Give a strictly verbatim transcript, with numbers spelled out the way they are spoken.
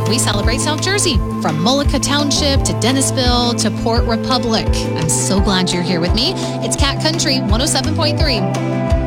we celebrate South Jersey, from Mullica Township to Dennisville to Port Republic. I'm so glad you're here with me. It's Cat Country one oh seven point three.